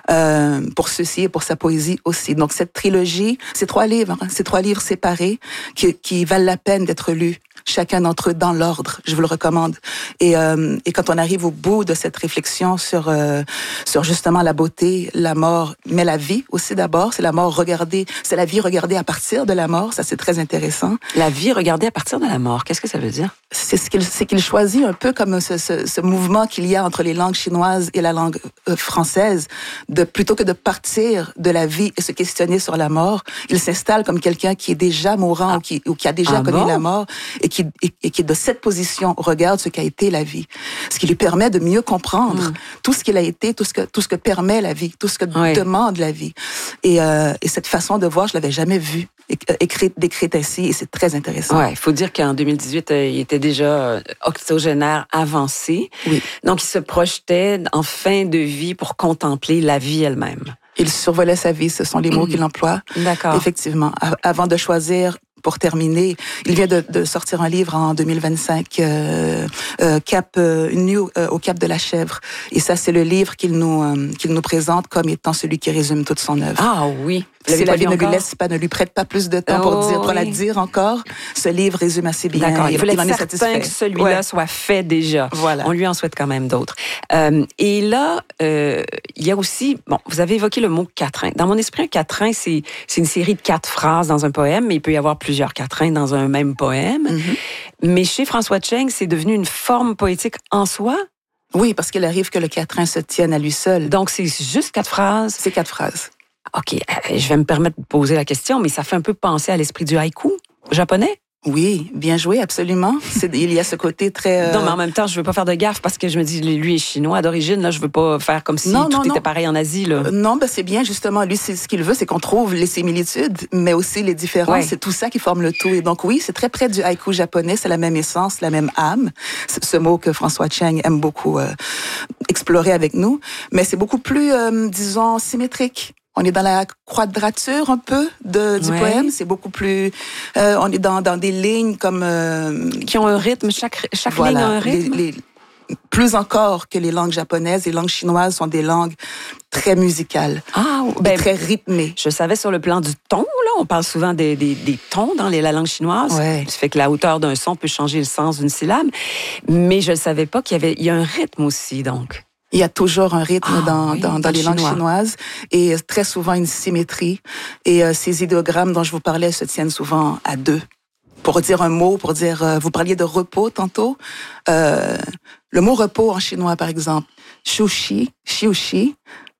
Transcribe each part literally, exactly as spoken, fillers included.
euh, pour ceci et pour sa poésie aussi. Donc cette trilogie, ces trois livres, hein, ces trois livres séparés qui, qui valent la peine d'être lus, chacun d'entre eux dans l'ordre, je vous le recommande. Et, euh, et quand on arrive au bout de cette réflexion sur euh, sur justement la beauté, la mort, mais la vie aussi d'abord, c'est la mort regardée, c'est la vie regardée à partir de la mort, ça c'est très intéressant. La vie regardée à partir de la mort, qu'est-ce que ça veut dire? C'est ce qu'il c'est qu'il choisit un peu comme ce, ce, ce mouvement qu'il y a entre les langues chinoises et la langue euh, française, de plutôt que de partir de la vie et se questionner sur la mort, il s'installe comme quelqu'un qui est déjà mourant ah. ou, qui, ou qui a déjà ah connu bon? la mort et qui et, et qui de cette position regarde ce qu'a été la vie, ce qui lui permet de mieux comprendre mmh. tout ce qu'il a été, tout ce que tout ce que permet la vie, tout ce que oui. demande la vie. Et, euh, et cette façon de voir, je l'avais jamais vue écrite, décrite ainsi, et c'est très intéressant. Ouais, il faut dire qu'en deux mille dix-huit, euh, il était déjà octogénaire avancé. Oui. Donc, il se projetait en fin de vie pour contempler la vie elle-même. Il survolait sa vie, ce sont les mots mmh. qu'il emploie. D'accord. Effectivement, avant de choisir. Pour terminer, il vient de, de sortir un livre en deux mille vingt-cinq, euh, euh, Cap euh, New euh, au Cap de la Chèvre. Et ça, c'est le livre qu'il nous euh, qu'il nous présente comme étant celui qui résume toute son œuvre. Ah oui. Si la vie ne lui laisse pas, ne lui prête pas plus de temps oh, pour dire, pour oui. la dire encore, ce livre résume assez bien. D'accord. Il, il voulait il en être est certain satisfait. que celui-là ouais. soit fait déjà. Voilà. On lui en souhaite quand même d'autres. Euh, et là, euh, il y a aussi, bon, vous avez évoqué le mot quatrain. Dans mon esprit, un quatrain, c'est c'est une série de quatre phrases dans un poème, mais il peut y avoir plusieurs quatrains dans un même poème. Mm-hmm. Mais chez François Cheng, c'est devenu une forme poétique en soi. Oui, parce qu'il arrive que le quatrain se tienne à lui seul. Donc, c'est juste quatre phrases? C'est quatre phrases. OK, je vais me permettre de poser la question, mais ça fait un peu penser à l'esprit du haïku japonais? Oui, bien joué, absolument. C'est, il y a ce côté très... Euh... Non, mais en même temps, je veux pas faire de gaffe parce que je me dis, lui est chinois d'origine, là, je veux pas faire comme si non, tout non, était non. pareil en Asie, là. Euh, non, ben c'est bien, justement. Lui, c'est ce qu'il veut, c'est qu'on trouve les similitudes, mais aussi les différences. Ouais. C'est tout ça qui forme le tout. Et donc, oui, c'est très près du haïku japonais, c'est la même essence, la même âme. C'est ce mot que François Cheng aime beaucoup euh, explorer avec nous. Mais c'est beaucoup plus, euh, disons, symétrique. On est dans la quadrature un peu de, du ouais. poème. C'est beaucoup plus... Euh, on est dans, dans des lignes comme... Euh, qui ont un rythme. Chaque, chaque voilà, ligne a un rythme. Les, les, plus encore que les langues japonaises, les langues chinoises sont des langues très musicales. Ah, ben, très rythmées. Je savais sur le plan du ton, là, on parle souvent des, des, des tons dans les, la langue chinoise. Ouais. Ça fait que la hauteur d'un son peut changer le sens d'une syllabe. Mais je ne savais pas qu'il y avait... Il y a un rythme aussi, donc. Il y a toujours un rythme ah, dans, oui, dans, dans les chinois. langues chinoises et très souvent une symétrie. Et euh, ces idéogrammes dont je vous parlais se tiennent souvent à deux. Pour dire un mot, pour dire... Euh, vous parliez de repos tantôt. Euh, le mot repos en chinois, par exemple, shushi, shiushi,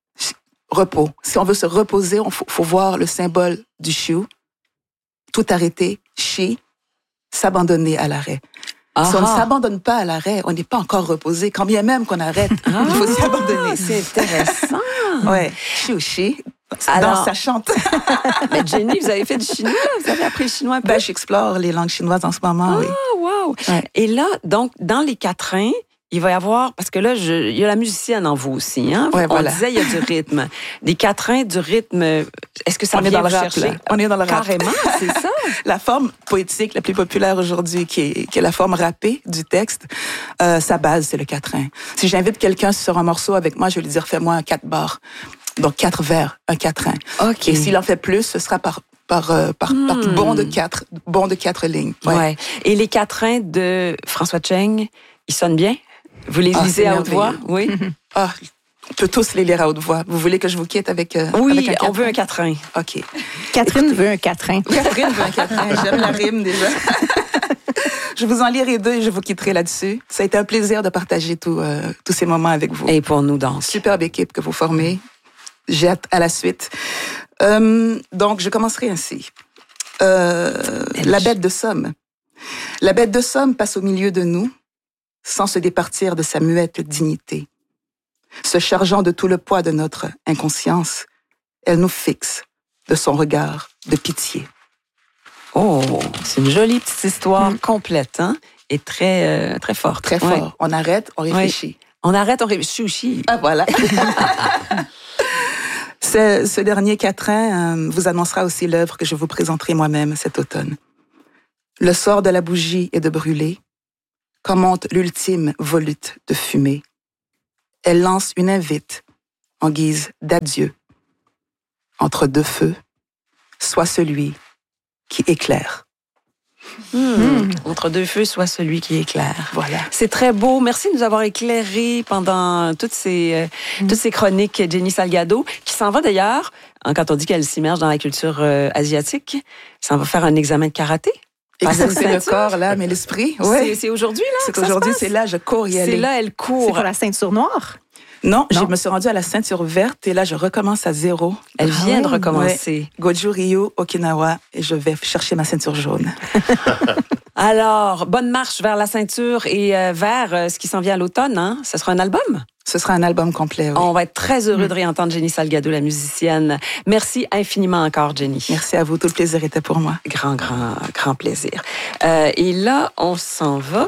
repos. Si on veut se reposer, il faut, faut voir le symbole du shu. Tout arrêter, shi, s'abandonner à l'arrêt. Ah. Si on ne s'abandonne pas à l'arrêt, on n'est pas encore reposé. Quand bien même qu'on arrête, ah. il faut s'abandonner. C'est intéressant. Ouais, chiuchi. Alors, ça chante. Mais Jenny, vous avez fait du chinois, vous avez appris le chinois un peu. Ben, j'explore les langues chinoises en ce moment, ah, oui. Wow. Ouais. Et là, donc, dans les quatrains, il va y avoir, parce que là, je, il y a la musicienne en vous aussi, hein? Ouais, on voilà. disait, il y a du rythme. Des quatrains, du rythme, est-ce que ça on vient est dans le chercher? rap, là. On est dans le rap. Carrément, c'est ça. La forme poétique la plus populaire aujourd'hui, qui est, qui est la forme rappée du texte, euh, sa base, c'est le quatrain. Si j'invite quelqu'un sur un morceau avec moi, je vais lui dire, fais-moi un quatre bars. Donc, quatre vers, un quatrain. OK. Et s'il en fait plus, ce sera par... Par, euh, par, hmm. par bond de quatre, bond de quatre lignes. Ouais. ouais. Et les quatrains de François Cheng, ils sonnent bien? Vous les ah, lisez à haute voix? Oui. Ah, on peut tous les lire à haute voix. Vous voulez que je vous quitte avec, euh, oui, avec un quatrain? On veut un quatrain. OK. Catherine Écoutez, veut un quatrain. Catherine veut un quatrain. J'aime la rime déjà. Je vous en lirai deux et je vous quitterai là-dessus. Ça a été un plaisir de partager tout, euh, tous ces moments avec vous. Et pour nous donc. Superbe équipe que vous formez. J'ai hâte à la suite. Euh, donc, je commencerai ainsi. Euh, la bête de Somme. La bête de Somme passe au milieu de nous, sans se départir de sa muette dignité. Se chargeant de tout le poids de notre inconscience, elle nous fixe de son regard de pitié. Oh, c'est une jolie petite histoire mmh. complète, hein? Et très, euh, très forte. Très fort. Ouais. On arrête, on réfléchit. Ouais. On arrête, on réfléchit. Ah, voilà. Ce, ce dernier quatrain euh, vous annoncera aussi l'œuvre que je vous présenterai moi-même cet automne. Le sort de la bougie est de brûler, commente l'ultime volute de fumée. Elle lance une invite en guise d'adieu, entre deux feux, soit celui qui éclaire. Mmh. Mmh. Entre deux feux, soit celui qui éclaire. Voilà. C'est très beau. Merci de nous avoir éclairés pendant toutes ces, euh, mmh. toutes ces chroniques, Jenny Salgado, qui s'en va d'ailleurs, hein, quand on dit qu'elle s'immerge dans la culture euh, asiatique, s'en va faire un examen de karaté. Exercer le corps, l'âme et l'esprit. Ouais. C'est, c'est aujourd'hui, là? C'est aujourd'hui, c'est là, je cours y aller. C'est là, elle court. C'est pour la ceinture noire? Non, non, je me suis rendue à la ceinture verte et là, je recommence à zéro. Elle vient ah, de recommencer. Ouais. Goju Ryu, Okinawa, et je vais chercher ma ceinture jaune. Alors, bonne marche vers la ceinture et euh, vers euh, ce qui s'en vient à l'automne. Hein? Ce sera un album? Ce sera un album complet, oui. On va être très heureux mmh. de réentendre Jenny Salgado, la musicienne. Merci infiniment encore, Jenny. Merci à vous. Tout le plaisir était pour moi. Grand, grand, grand plaisir. Euh, et là, on s'en va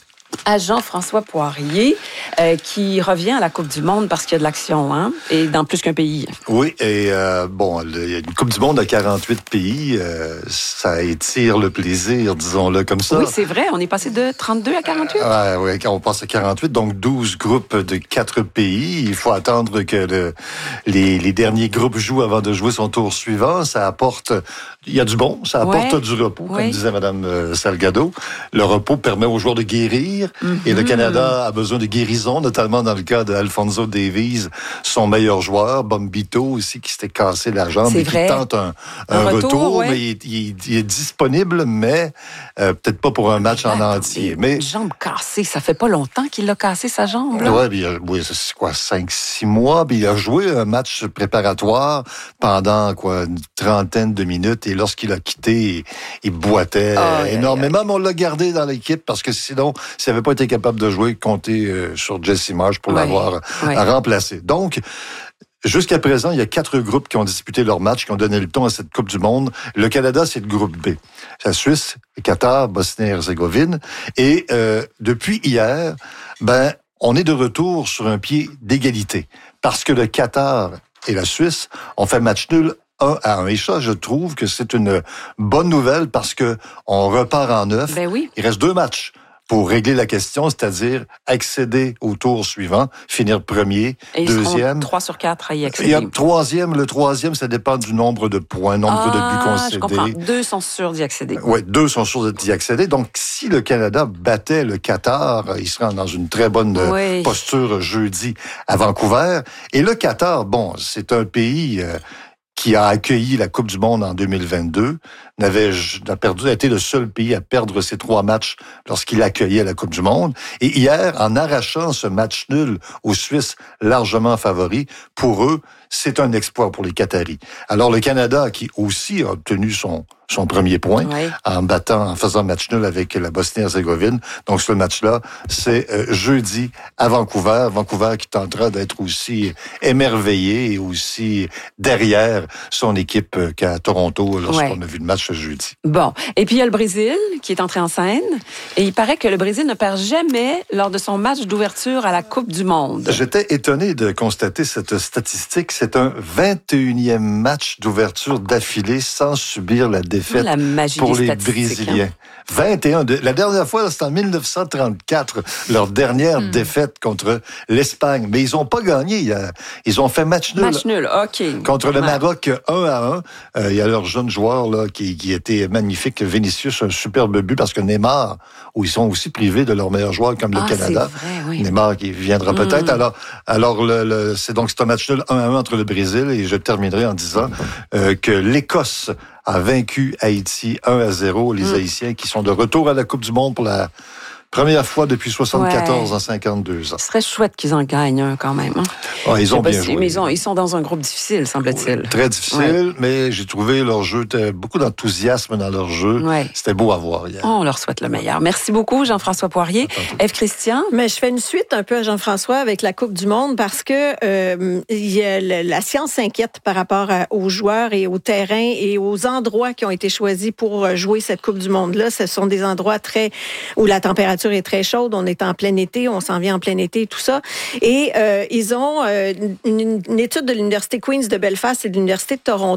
à Jean-François Poirier, euh, qui revient à la Coupe du Monde parce qu'il y a de l'action, hein, et dans plus qu'un pays. Oui, et euh, bon, il y a une Coupe du Monde à quarante-huit pays, euh, ça étire le plaisir, disons-le comme ça. Oui, c'est vrai, on est passé de trente-deux à quarante-huit. Euh, oui, on passe à quarante-huit, donc douze groupes de quatre pays. Il faut attendre que le, les, les derniers groupes jouent avant de jouer son tour suivant. Ça apporte, il y a du bon, ça apporte ouais. du repos, comme ouais. disait Mme Salgado. Le repos permet aux joueurs de guérir. Mm-hmm. Et le Canada a besoin de guérison, notamment dans le cas d'Alphonso Davies, son meilleur joueur, Bombito aussi, qui s'était cassé la jambe C'est et vrai. qui tente un, un, un retour, retour, ouais. mais il, il, il est disponible, mais euh, peut-être pas pour un match en Attends, entier. Mais une jambe cassée, ça fait pas longtemps qu'il a cassé sa jambe. Là. Ouais, puis, oui, c'est quoi, cinq, six mois, puis il a joué un match préparatoire pendant quoi, une trentaine de minutes, et lorsqu'il a quitté, il, il boitait oh, énormément, yeah, yeah. mais on l'a gardé dans l'équipe parce que sinon, s'il n'avait pas été capable de jouer, compter euh, sur Jesse Marsh pour ouais, l'avoir ouais. remplacé. Donc, jusqu'à présent, il y a quatre groupes qui ont disputé leur match, qui ont donné le ton à cette Coupe du Monde. Le Canada, c'est le groupe B. La Suisse, le Qatar, Bosnie-Herzégovine. Et euh, depuis hier, ben, on est de retour sur un pied d'égalité. Parce que le Qatar et la Suisse ont fait match nul un à un. Et ça, je trouve que c'est une bonne nouvelle parce que on repart en neuf. Ben oui. Il reste deux matchs pour régler la question, c'est-à-dire accéder au tour suivant, finir premier, et deuxième. trois sur quatre à y accéder. Et le troisième, le troisième, ça dépend du nombre de points, nombre ah, de buts concédés. Je comprends. Deux sont sûrs d'y accéder. Oui, deux sont sûrs d'y accéder. Donc, si le Canada battait le Qatar, il serait dans une très bonne oui. posture jeudi à Vancouver. Et le Qatar, bon, c'est un pays euh, qui a accueilli la Coupe du Monde en deux mille vingt-deux, n'avait a perdu, a été le seul pays à perdre ses trois matchs lorsqu'il accueillait la Coupe du Monde. Et hier, en arrachant ce match nul aux Suisses largement favoris, pour eux, c'est un exploit pour les Qataris. Alors le Canada, qui aussi a obtenu son son premier point oui. en battant, en faisant match nul avec la Bosnie-Herzégovine. Donc ce match-là, c'est euh, jeudi à Vancouver. Vancouver qui tentera d'être aussi émerveillé et aussi derrière son équipe qu'à Toronto lorsqu'on oui. a vu le match ce jeudi. Bon. Et puis il y a le Brésil qui est entré en scène. Et il paraît que le Brésil ne perd jamais lors de son match d'ouverture à la Coupe du Monde. J'étais étonné de constater cette statistique. C'est un vingt et unième match d'ouverture d'affilée sans subir la défaite. La magie pour des les Brésiliens. Hein? vingt et un. De, la dernière fois, c'était en dix-neuf cent trente-quatre, leur dernière mm. défaite contre l'Espagne. Mais ils n'ont pas gagné. Ils ont fait match nul. Match nul, OK. Contre le Maroc, un à un. Euh, il y a leur jeune joueur là, qui, qui était magnifique, Vinicius, un superbe but, parce que Neymar, où ils sont aussi privés de leur meilleur joueur comme ah, le Canada. C'est vrai, oui. Neymar qui viendra mm. peut-être. Alors, alors le, le, c'est donc c'est un match nul un à un entre le Brésil, et je terminerai en disant euh, que l'Écosse a vaincu Haïti un à zéro. Les mmh. Haïtiens qui sont de retour à la Coupe du Monde pour la première fois depuis soixante-quatorze ouais. en cinquante-deux ans. Ce serait chouette qu'ils en gagnent un quand même. Hein? Ah, ils ont bien joué. Mais ils, ont, ils sont dans un groupe difficile, semble-t-il. Oui, très difficile, ouais. mais j'ai trouvé leur jeu, beaucoup d'enthousiasme dans leur jeu. Ouais. C'était beau à voir hier. Oh, on leur souhaite le meilleur. Merci beaucoup, Jean-François Poirier. Ève Christian? Mais je fais une suite un peu à Jean-François avec la Coupe du Monde parce que euh, y a le, la science s'inquiète par rapport à, aux joueurs et au terrain et aux endroits qui ont été choisis pour jouer cette Coupe du Monde-là. Ce sont des endroits très où la température est très chaude, on est en plein été, on s'en vient en plein été, tout ça. Et euh, ils ont euh, une, une étude de l'Université Queen's de Belfast et de l'Université de Toronto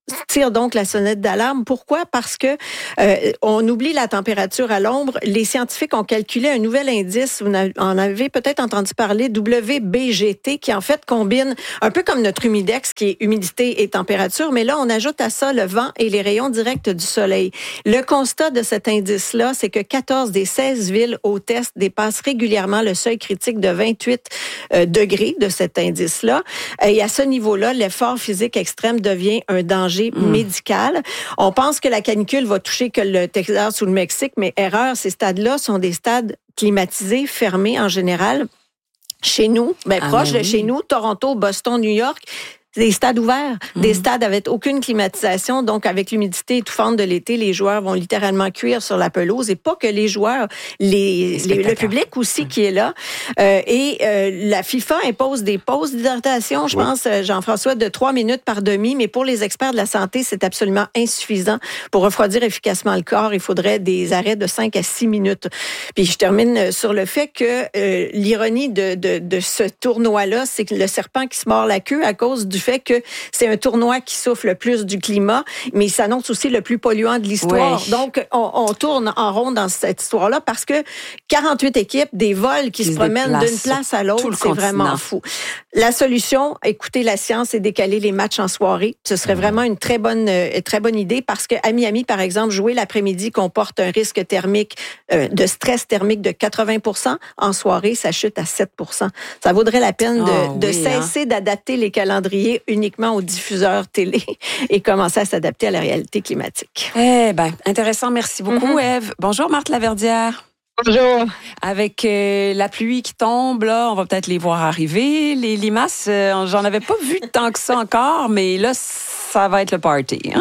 tire donc la sonnette d'alarme. Pourquoi? Parce que euh, on oublie la température à l'ombre. Les scientifiques ont calculé un nouvel indice, vous en avez peut-être entendu parler, W B G T, qui en fait combine un peu comme notre humidex, qui est humidité et température, mais là, on ajoute à ça le vent et les rayons directs du soleil. Le constat de cet indice-là, c'est que quatorze des seize villes au test dépassent régulièrement le seuil critique de vingt-huit euh, degrés de cet indice-là. Et à ce niveau-là, l'effort physique extrême devient un danger Mmh. médical. On pense que la canicule va toucher que le Texas ou le Mexique, mais erreur, ces stades-là sont des stades climatisés, fermés en général. Chez nous, ben, ah proche ben de oui. chez nous, Toronto, Boston, New York, des stades ouverts, mmh. des stades avec aucune climatisation, donc avec l'humidité étouffante de l'été, les joueurs vont littéralement cuire sur la pelouse, et pas que les joueurs, les, les le public aussi mmh. qui est là. Euh, et euh, la FIFA impose des pauses d'hydratation, je oui. pense, Jean-François, de trois minutes par demi, mais pour les experts de la santé, c'est absolument insuffisant. Pour refroidir efficacement le corps, il faudrait des arrêts de cinq à six minutes. Puis je termine sur le fait que euh, l'ironie de, de, de ce tournoi-là, c'est que le serpent qui se mord la queue à cause du fait que c'est un tournoi qui souffle le plus du climat, mais il s'annonce aussi le plus polluant de l'histoire. Oui. Donc, on, on tourne en rond dans cette histoire-là parce que quarante-huit équipes, des vols qui Ils se promènent d'une place à l'autre, c'est continent. Vraiment fou. La solution, écouter la science et décaler les matchs en soirée, ce serait vraiment une très bonne, euh, très bonne idée parce qu'à Miami, par exemple, jouer l'après-midi comporte un risque thermique, euh, de stress thermique de quatre-vingts pour cent. En soirée, ça chute à sept pour cent. Ça vaudrait la peine de, oh, de oui, cesser hein? d'adapter les calendriers uniquement aux diffuseurs télé et commencer à s'adapter à la réalité climatique. Eh bien, intéressant. Merci beaucoup, mm-hmm. Ève. Bonjour, Marthe Laverdière. Bonjour. Avec euh, la pluie qui tombe, là, on va peut-être les voir arriver. Les limaces, euh, j'en avais pas vu tant que ça encore, mais là, ça va être le party, hein?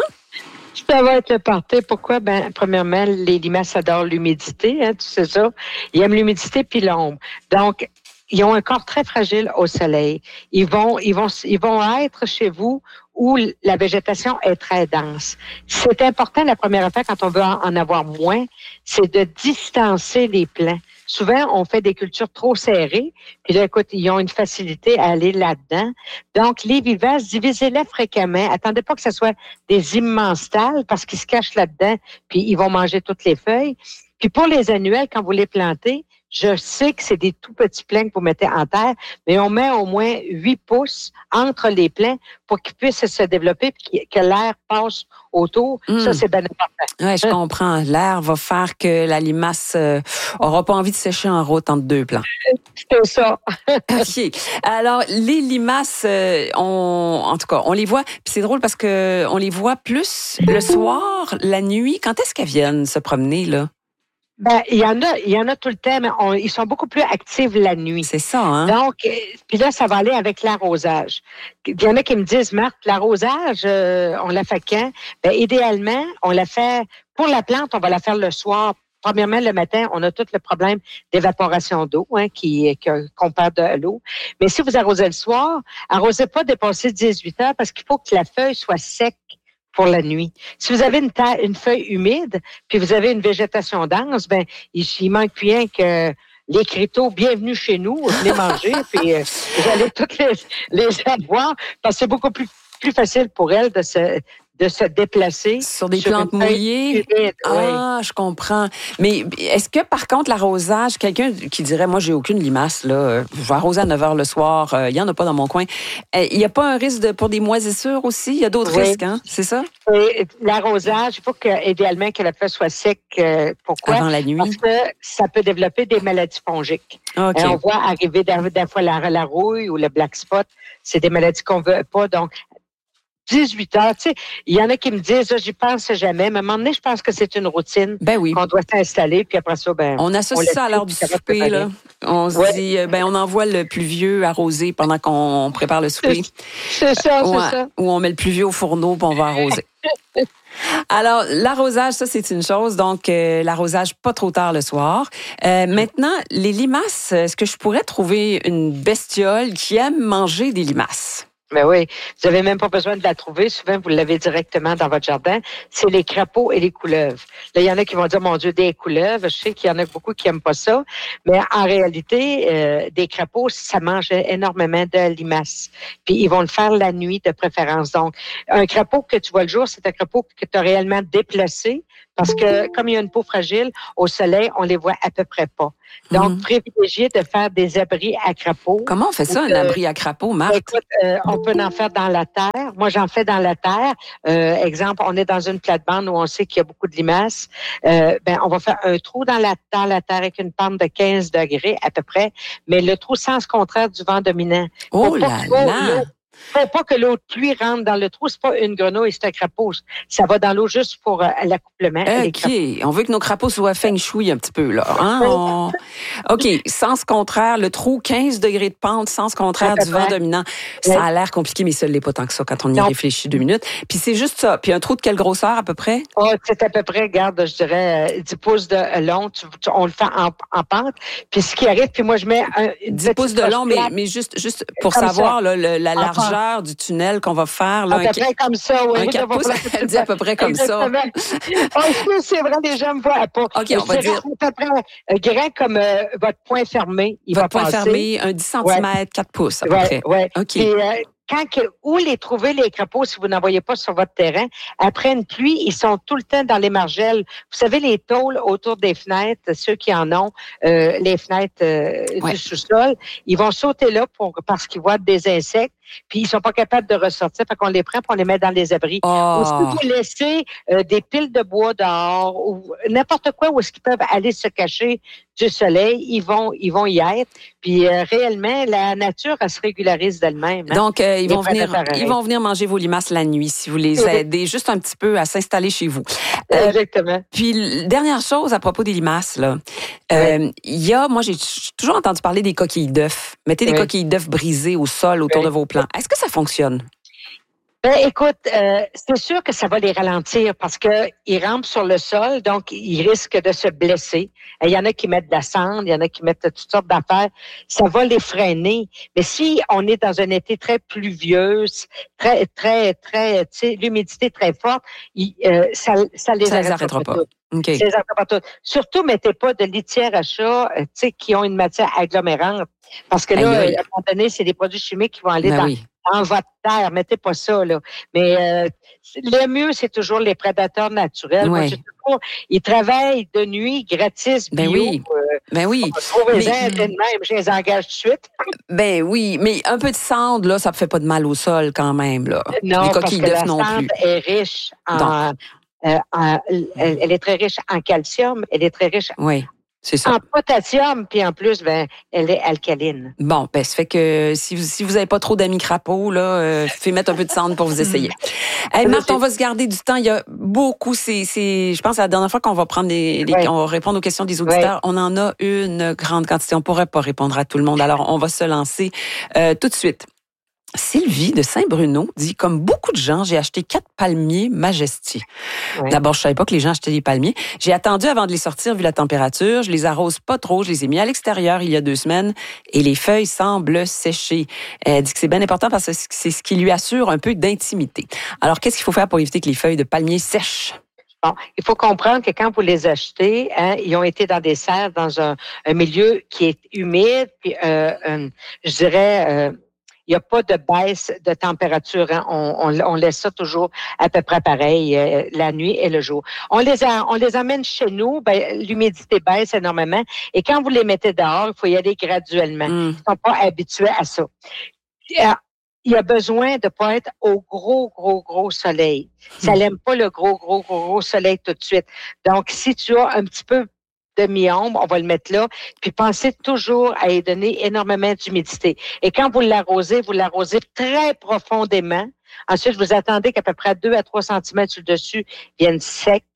Ça va être le party. Pourquoi? Ben, premièrement, les limaces adorent l'humidité, hein, tu sais ça. Ils aiment l'humidité puis l'ombre. Donc, ils ont un corps très fragile au soleil. Ils vont, ils vont, ils vont être chez vous où la végétation est très dense. C'est important, la première affaire, quand on veut en avoir moins, c'est de distancer les plants. Souvent, on fait des cultures trop serrées, puis là, écoute, ils ont une facilité à aller là-dedans. Donc, les vivaces, divisez-les fréquemment. Attendez pas que ce soit des immenses talles, parce qu'ils se cachent là-dedans, puis ils vont manger toutes les feuilles. Puis pour les annuels, quand vous les plantez, je sais que c'est des tout petits plants que vous mettez en terre, mais on met au moins huit pouces entre les plants pour qu'ils puissent se développer et que l'air passe autour. Mmh. Ça, c'est bien important. Oui, je comprends. L'air va faire que la limace euh, aura pas envie de sécher en route entre deux plants. C'est ça. OK. Alors, les limaces, euh, on, en tout cas, on les voit. Puis c'est drôle parce que on les voit plus le soir, la nuit. Quand est-ce qu'elles viennent se promener, là? Ben, il y en a, il y en a tout le temps, mais on, ils sont beaucoup plus actifs la nuit. C'est ça, hein? Donc, puis là, ça va aller avec l'arrosage. Il y en a qui me disent, Marthe, l'arrosage, euh, on l'a fait quand? Ben, idéalement, on l'a fait, pour la plante, on va la faire le soir. Premièrement, le matin, on a tout le problème d'évaporation d'eau, hein, qui, qu'on perd de l'eau. Mais si vous arrosez le soir, arrosez pas dépasser dix-huit heures parce qu'il faut que la feuille soit sec pour la nuit. Si vous avez une, ta- une feuille humide, puis vous avez une végétation dense, ben il, il manque rien que les criteaux, bienvenue chez nous, venez manger, puis euh, vous allez toutes les, les avoir, parce que c'est beaucoup plus, plus facile pour elles de se de se déplacer. Sur des sur plantes mouillées? Humide, ah, oui. Je comprends. Mais est-ce que, par contre, l'arrosage, quelqu'un qui dirait, moi, j'ai aucune limace, là, je vais arroser à neuf heures le soir, il n'y en a pas dans mon coin. Il n'y a pas un risque de, pour des moisissures aussi? Il y a d'autres oui. risques, hein? C'est ça? Et l'arrosage, il faut que, idéalement que la feuille soit sec. Pourquoi? Avant la nuit? Parce que ça peut développer des maladies fongiques. Okay. Et on voit arriver des fois la, la rouille ou le black spot. C'est des maladies qu'on ne veut pas. Donc, dix-huit heures, tu sais, il y en a qui me disent, j'y pense jamais, mais à un moment donné, je pense que c'est une routine ben oui. qu'on doit s'installer, puis après ça, ben... On associe on ça à l'heure du souper, là. On se ouais. dit, ben on envoie le plus vieux arroser pendant qu'on prépare le souper. C'est, c'est ça, ouais. c'est ça. Ou on met le plus vieux au fourneau, puis on va arroser. Alors, l'arrosage, ça, c'est une chose. Donc, euh, l'arrosage pas trop tard le soir. Euh, maintenant, les limaces, est-ce que je pourrais trouver une bestiole qui aime manger des limaces? Mais oui, vous n'avez même pas besoin de la trouver. Souvent, vous l'avez directement dans votre jardin. C'est les crapauds et les couleuvres. Là, il y en a qui vont dire, mon Dieu, des couleuvres. Je sais qu'il y en a beaucoup qui n'aiment pas ça. Mais en réalité, euh, des crapauds, ça mange énormément de limaces. Puis, ils vont le faire la nuit de préférence. Donc, un crapaud que tu vois le jour, c'est un crapaud que tu as réellement déplacé. Parce que, comme il y a une peau fragile, au soleil, on les voit à peu près pas. Donc, mm-hmm. privilégier de faire des abris à crapauds. Comment on fait ça, un abri à crapauds, Marthe? Écoute, euh, on peut en faire dans la terre. Moi, j'en fais dans la terre. Euh, exemple, on est dans une plate-bande où on sait qu'il y a beaucoup de limaces. Euh, ben, on va faire un trou dans la, dans la terre avec une pente de quinze degrés à peu près, mais le trou sens contraire du vent dominant. Oh là là! Faut pas que l'eau de pluie rentre dans le trou. C'est pas une grenouille, c'est un crapaud. Ça va dans l'eau juste pour euh, l'accouplement. OK. On veut que nos crapauds soient feng shui un petit peu, là. Hein? On... OK. Sens contraire, le trou, quinze degrés de pente, sens contraire du vent dominant. Ça a l'air compliqué, mais ça ne l'est pas tant que ça quand on y non. réfléchit deux minutes. Puis c'est juste ça. Puis un trou de quelle grosseur, à peu près? Oh, c'est à peu près, regarde, je dirais, dix pouces de long. Tu, tu, on le fait en, en pente. Puis ce qui arrive, puis moi, je mets un, dix pouces de long, mais, mais juste, juste pour Comme savoir là, le, la largeur du tunnel qu'on va faire. Là, à peu près comme ça, oui. Un quatre pouces, elle dit à peu près comme Exactement. ça. Oh, c'est vrai, les gens me voient pas. OK, on va dire. À peu près grand comme euh, votre poing fermé. Il votre va poing passer. fermé, un dix centimètres, ouais. quatre pouces à peu ouais, près. Ouais. OK. Puis, euh, quand que, où les trouver, les crapauds, si vous n'en voyez pas sur votre terrain, après une pluie, ils sont tout le temps dans les margelles. Vous savez, les tôles autour des fenêtres, ceux qui en ont, euh, les fenêtres euh, ouais. du sous-sol, ils vont sauter là pour, parce qu'ils voient des insectes, puis ils sont pas capables de ressortir, fait qu'on les prend puis on les met dans les abris. Oh. Ou si vous laissez euh, des piles de bois dehors, ou n'importe quoi où est-ce qu'ils peuvent aller se cacher du soleil, ils vont, ils vont y être. Puis euh, réellement, la nature, elle se régularise d'elle-même. Hein? Donc, euh, ils, vont venir, ils vont venir manger vos limaces la nuit si vous les aidez juste un petit peu à s'installer chez vous. Euh, Exactement. Puis, dernière chose à propos des limaces, là. Euh, oui. Il y a, moi, j'ai toujours entendu parler des coquilles d'œufs. Mettez des oui. coquilles d'œufs brisées au sol autour oui. de vos plants. Est-ce que ça fonctionne? Ben, écoute, euh, c'est sûr que ça va les ralentir parce que ils rampent sur le sol, donc ils risquent de se blesser. Il y en a qui mettent de la cendre, il y en a qui mettent toutes sortes d'affaires. Ça va les freiner. Mais si on est dans un été très pluvieux, très, très, très, tu sais, l'humidité très forte, il, euh, ça, ça les ça arrêtera, arrêtera pas. pas. Okay. Ça les arrêtera pas tout. Surtout, mettez pas de litière à chat, tu sais, qui ont une matière agglomérante. Parce que là, aïe, aïe. à un moment donné, c'est des produits chimiques qui vont aller ben dans, oui. dans votre terre. Mettez pas ça, là. Mais euh, le mieux, c'est toujours les prédateurs naturels. Ouais. Moi, je toujours, ils travaillent de nuit, gratis, bio. Ben oui. Euh, ben oui. Trouvez-en de même, je les engage tout de suite. Ben oui, mais un peu de cendre, là, ça ne fait pas de mal au sol quand même, là. Non, les coquilles parce que d'œufs la non cendre plus. est riche en... Euh, en elle, elle est très riche en calcium, elle est très riche oui. C'est ça. En potassium, puis en plus, ben, elle est alcaline. Bon, ben, ça fait que si vous si vous avez pas trop d'amis crapauds, là, euh, faites mettre un peu de cendre pour vous essayer. Hey, Marthe, on va se garder du temps. Il y a beaucoup, c'est, c'est, je pense, à la dernière fois qu'on va prendre les, les oui. on va répondre aux questions des auditeurs. Oui. On en a une grande quantité. On pourrait pas répondre à tout le monde. Alors, on va se lancer euh, tout de suite. Sylvie de Saint-Bruno dit, comme beaucoup de gens, j'ai acheté quatre palmiers Majesty. Oui. D'abord, je savais pas que les gens achetaient des palmiers. J'ai attendu avant de les sortir vu la température. Je les arrose pas trop. Je les ai mis à l'extérieur il y a deux semaines et les feuilles semblent sécher. Elle dit que c'est bien important parce que c'est ce qui lui assure un peu d'intimité. Alors, qu'est-ce qu'il faut faire pour éviter que les feuilles de palmier sèchent? Bon, il faut comprendre que quand vous les achetez, hein, ils ont été dans des serres, dans un, un milieu qui est humide, puis euh, un, je dirais... Euh, il n'y a pas de baisse de température. Hein. On, on, on laisse ça toujours à peu près pareil, euh, la nuit et le jour. On les, a, on les amène chez nous, ben, l'humidité baisse énormément. Et quand vous les mettez dehors, il faut y aller graduellement. Mm. Ils ne sont pas habitués à ça. Il y a besoin de ne pas être au gros, gros, gros soleil. Ça n'aime pas le gros, gros, gros, gros soleil tout de suite. Donc, si tu as un petit peu de mi-ombre, on va le mettre là, puis pensez toujours à y donner énormément d'humidité. Et quand vous l'arrosez, vous l'arrosez très profondément. Ensuite, vous attendez qu'à peu près deux à trois centimètres sur le dessus viennent secs,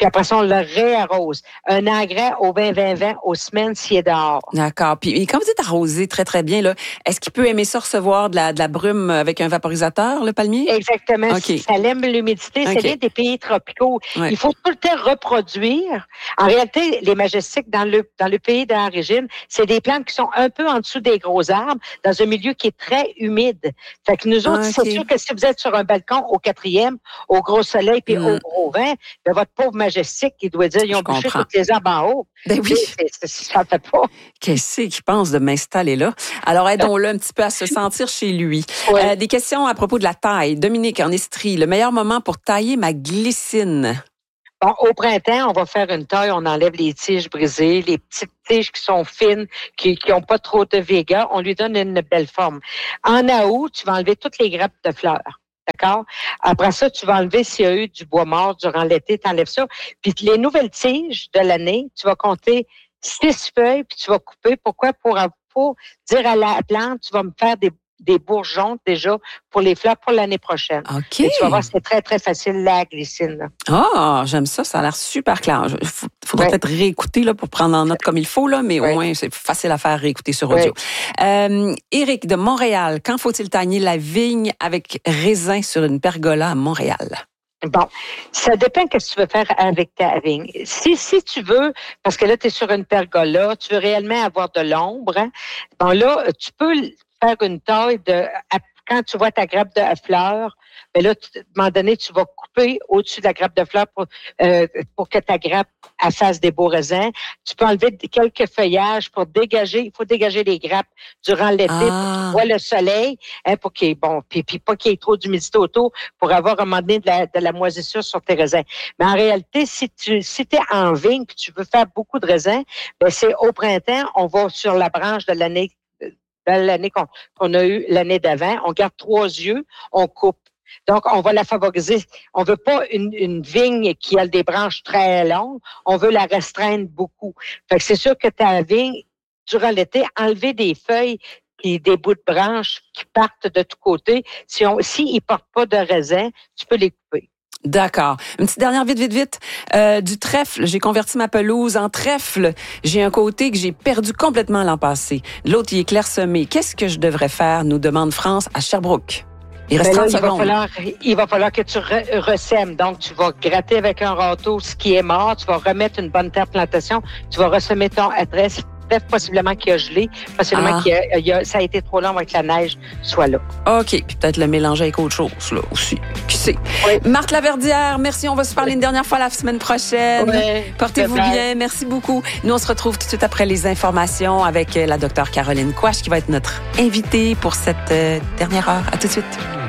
puis après ça, on le réarrose. Un engrais au vingt vingt vingt aux semaines s'il est dehors. D'accord. Puis quand vous dites arroser très, très bien, là, est-ce qu'il peut aimer ça recevoir de la, de la brume avec un vaporisateur, le palmier? Exactement. Okay. Ça aime l'humidité. Okay. Ça vient des pays tropicaux. Ouais. Il faut tout le temps reproduire. En réalité, les majestiques, dans le, dans le pays d'origine, c'est des plantes qui sont un peu en dessous des gros arbres, dans un milieu qui est très humide. Fait que nous autres, okay. c'est sûr que si vous êtes sur un balcon au quatrième, au gros soleil puis mm. au gros vent, ben votre pauvre majestique, il doit dire, ils ont bouché toutes les arbres en haut. Ben oui. C'est, c'est, ça ne fait pas. Qu'est-ce qu'il pense de m'installer là? Alors, aidons-le un petit peu à se sentir chez lui. Ouais. Euh, des questions à propos de la taille. Dominique, en Estrie, le meilleur moment pour tailler ma glycine? Bon, au printemps, on va faire une taille, on enlève les tiges brisées, les petites tiges qui sont fines, qui qui ont pas trop de vigueur, on lui donne une belle forme. En août, tu vas enlever toutes les grappes de fleurs. D'accord? Après ça, tu vas enlever s'il y a eu du bois mort durant l'été, tu enlèves ça. Puis les nouvelles tiges de l'année, tu vas compter six feuilles, puis tu vas couper. Pourquoi? Pour, pour dire à la plante, tu vas me faire des des bourgeons déjà pour les fleurs pour l'année prochaine. OK. Et tu vas voir, c'est très, très facile, la glycine. Ah, oh, j'aime ça. Ça a l'air super clair. Il faudra ouais. peut-être réécouter là, pour prendre en note comme il faut, là, mais ouais. au moins, c'est facile à faire réécouter sur audio. Ouais. Euh, Éric de Montréal, quand faut-il tailler la vigne avec raisin sur une pergola à Montréal? Bon, ça dépend de ce que tu veux faire avec ta vigne. Si, si tu veux, parce que là, tu es sur une pergola, tu veux réellement avoir de l'ombre, hein, bon là, tu peux faire une taille de, quand tu vois ta grappe de fleurs, mais là, à un moment donné, tu vas couper au-dessus de la grappe de fleurs pour, euh, pour que ta grappe elle fasse des beaux raisins. Tu peux enlever quelques feuillages pour dégager. Il faut dégager les grappes durant l'été ah. pour que tu vois le soleil, hein, pour qu'il y ait, bon, puis, puis pas qu'il y ait trop d'humidité autour pour avoir à un moment donné de la, de la moisissure sur tes raisins. Mais en réalité, si tu si t'es en vigne et tu veux faire beaucoup de raisins, ben c'est au printemps, on va sur la branche de l'année de l'année qu'on, qu'on a eu l'année d'avant. On garde trois yeux, on coupe. Donc, on va la favoriser. On veut pas une, une vigne qui a des branches très longues. On veut la restreindre beaucoup. Fait que c'est sûr que ta vigne, durant l'été, enlever des feuilles et des bouts de branches qui partent de tous côtés. Si on, si ils portent pas de raisin, tu peux les couper. D'accord. Une petite dernière, vite, vite, vite. Euh, du trèfle. J'ai converti ma pelouse en trèfle. J'ai un côté que j'ai perdu complètement l'an passé. L'autre, il est clairsemé. Qu'est-ce que je devrais faire, nous demande France à Sherbrooke. Il reste trente secondes. Il va falloir, il va falloir que tu re- ressèmes. Donc, tu vas gratter avec un râteau ce qui est mort. Tu vas remettre une bonne terre plantation. Tu vas ressemer ton adresse. Peut-être possiblement qu'il a gelé, possiblement ah. qu'il a, il a, ça a été trop long avec la neige, soit là. OK. Puis peut-être le mélanger avec autre chose, là, aussi. Qui sait? Oui. Marthe Laverdière, merci. On va se parler oui. une dernière fois la semaine prochaine. Oui, portez-vous bien. Merci beaucoup. Nous, on se retrouve tout de suite après les informations avec la docteure Caroline Quach, qui va être notre invitée pour cette dernière heure. À tout de suite.